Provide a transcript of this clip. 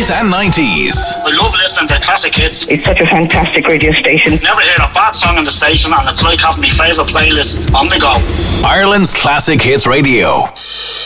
80s and 90s. I love listening to classic hits. It's such a fantastic radio station. Never hear a bad song on the station, and it's like having my favourite playlist on the go. Ireland's Classic Hits Radio.